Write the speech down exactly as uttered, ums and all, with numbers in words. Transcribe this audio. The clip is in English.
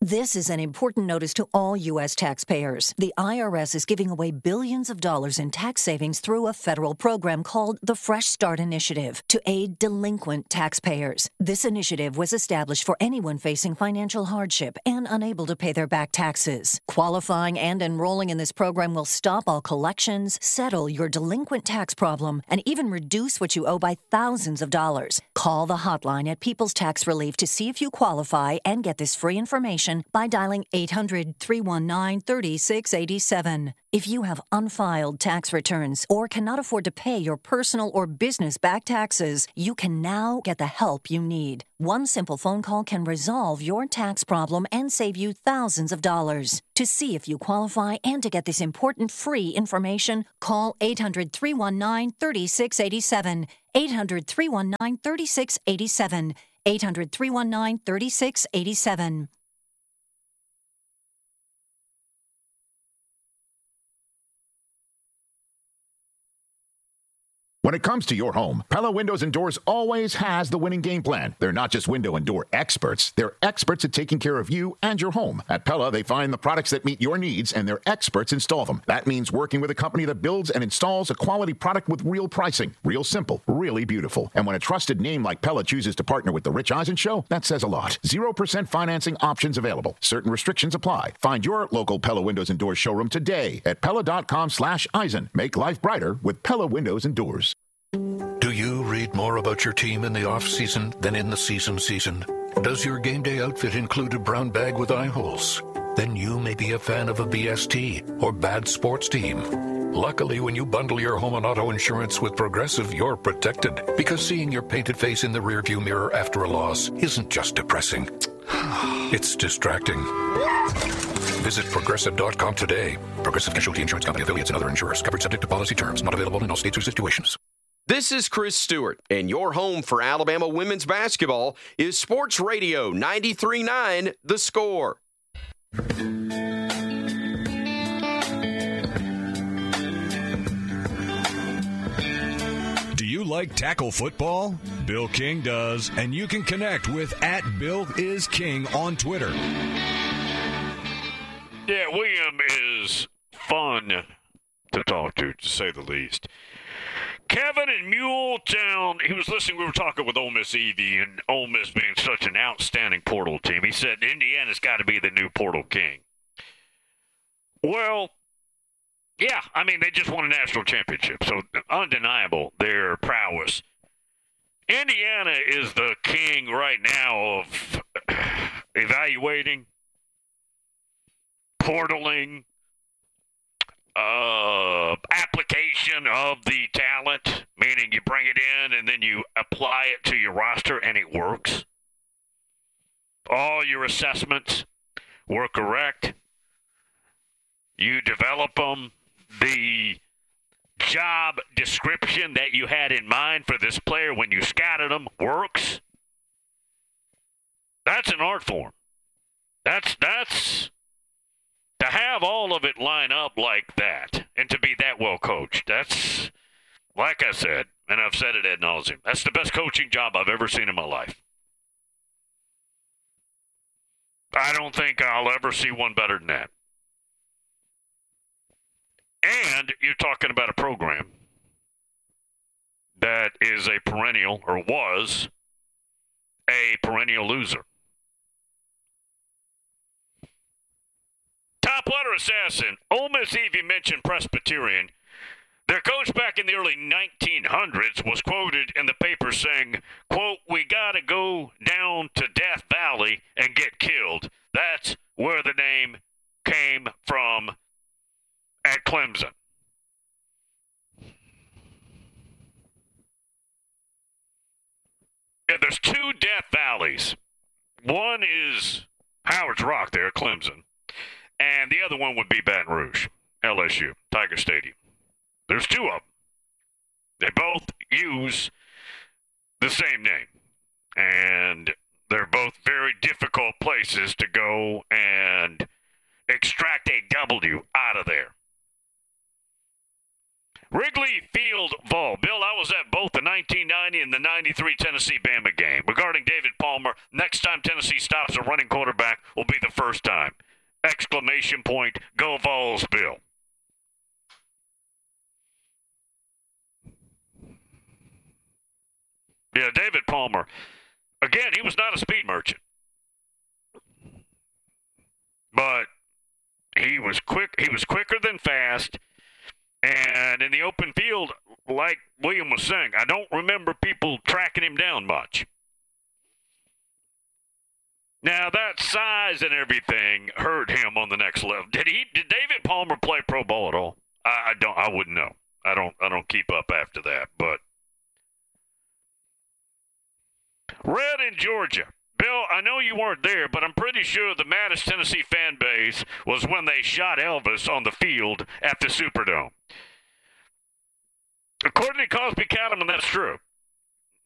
This is an important notice to all U S taxpayers. The I R S is giving away billions of dollars in tax savings through a federal program called the Fresh Start Initiative to aid delinquent taxpayers. This initiative was established for anyone facing financial hardship and unable to pay their back taxes. Qualifying and enrolling in this program will stop all collections, settle your delinquent tax problem, and even reduce what you owe by thousands of dollars. Call the hotline at People's Tax Relief to see if you qualify and get this free information by dialing eight hundred, three one nine, three six eight seven. If you have unfiled tax returns or cannot afford to pay your personal or business back taxes, you can now get the help you need. One simple phone call can resolve your tax problem and save you thousands of dollars. To see if you qualify and to get this important free information, call eight hundred, three one nine, three six eight seven. eight hundred, three one nine, three six eight seven. eight hundred, three one nine, three six eight seven. When it comes to your home, Pella Windows and Doors always has the winning game plan. They're not just window and door experts. They're experts at taking care of you and your home. At Pella, they find the products that meet your needs, and their experts install them. That means working with a company that builds and installs a quality product with real pricing. Real simple, really beautiful. And when a trusted name like Pella chooses to partner with The Rich Eisen Show, that says a lot. zero percent financing options available. Certain restrictions apply. Find your local Pella Windows and Doors showroom today at Pella.com slash Eisen. Make life brighter with Pella Windows and Doors. Do you read more about your team in the off-season than in the season season? Does your game day outfit include a brown bag with eye holes? Then you may be a fan of a B S T or bad sports team. Luckily, when you bundle your home and auto insurance with Progressive, you're protected. Because seeing your painted face in the rearview mirror after a loss isn't just depressing. It's distracting. Visit Progressive dot com today. Progressive Casualty Insurance Company, affiliates, and other insurers. Covered subject to policy terms. Not available in all states or situations. This is Chris Stewart, and your home for Alabama women's basketball is Sports Radio ninety-three point nine The Score. Do you like tackle football? Bill King does, and you can connect with at Bill is King on Twitter. Yeah, William is fun to talk to, to say the least. Kevin in Muletown, he was listening. We were talking with Ole Miss Evie, and Ole Miss being such an outstanding portal team. He said Indiana's got to be the new portal king. Well, yeah, I mean, they just won a national championship, so undeniable their prowess. Indiana is the king right now of evaluating, portaling, uh, application of the talent, meaning you bring it in and then you apply it to your roster and it works. All your assessments were correct. You develop them. The job description that you had in mind for this player when you scouted them works. That's an art form. That's, that's, to have all of it line up like that and to be that well coached, that's, like I said, and I've said it ad nauseum, that's the best coaching job I've ever seen in my life. I don't think I'll ever see one better than that. And you're talking about a program that is a perennial, or was a perennial loser. Top letter assassin, Ole Miss Evie mentioned Presbyterian. Their coach back in the early nineteen hundreds was quoted in the paper saying, quote, "We got to go down to Death Valley and get killed." That's where the name came from at Clemson. Yeah, there's two Death Valleys. One is Howard's Rock there at Clemson. And the other one would be Baton Rouge, L S U, Tiger Stadium. There's two of them. They both use the same name. And they're both very difficult places to go and extract a W out of there. Wrigley Field Vol. Bill, I was at both the nineteen ninety and the ninety-three Tennessee Bama game. Regarding David Palmer, next time Tennessee stops a running quarterback will be the first time. Exclamation point, go Vols, Bill. Yeah, David Palmer. Again, he was not a speed merchant. But he was quick. He was quicker than fast. And in the open field, like William was saying, I don't remember people tracking him down much. Now, that size and everything hurt him on the next level. Did he? Did David Palmer play pro ball at all? I, I don't. I wouldn't know. I don't. I don't keep up after that. But Red in Georgia. Bill, I know you weren't there, but I'm pretty sure the maddest Tennessee fan base was when they shot Elvis on the field at the Superdome. According to Cosby Cattleman, that's true.